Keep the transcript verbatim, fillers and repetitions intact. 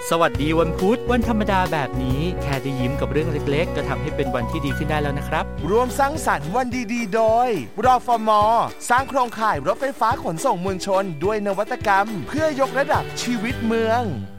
สวัสดีวันพุธวันธรรมดาแบบนี้แค่ได้ยิ้มกับเรื่องเล็กๆก็ทำให้เป็นวันที่ดีขึ้นได้แล้วนะครับรวมสร้างสรรค์วันดีๆโดยรฟม.สร้างโครงข่ายรถไฟฟ้าขนส่งมวลชนด้วยนวัตกรรมเพื่อยกระดับชีวิตเมือง